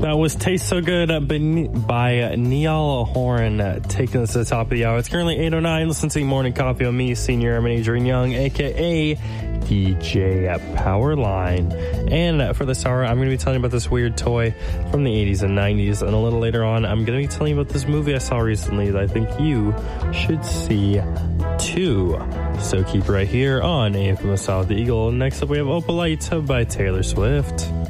That was Taste So Good by Niall Horan, taking us to the top of the hour. It's currently 8:09. Listen to Morning Coffee on me, Senior. I'm Adrian Young, a.k.a. DJ Powerline. And for this hour, I'm going to be telling you about this weird toy from the 80s and 90s. And a little later on, I'm going to be telling you about this movie I saw recently that I think you should see too. So keep right here on AFM South the Eagle. Next up, we have Opalite by Taylor Swift.